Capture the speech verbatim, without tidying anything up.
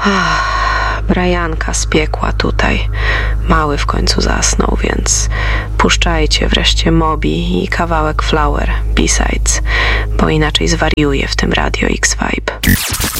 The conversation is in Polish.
Brajanka z piekła tutaj. Mały w końcu zasnął, więc puszczajcie wreszcie Moby i kawałek Flower, B-sides, bo inaczej zwariuję w tym Radio X Vibe.